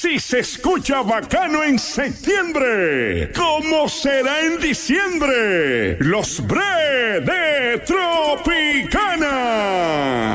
Si se escucha bacano en septiembre, ¿cómo será en diciembre? Los Bre de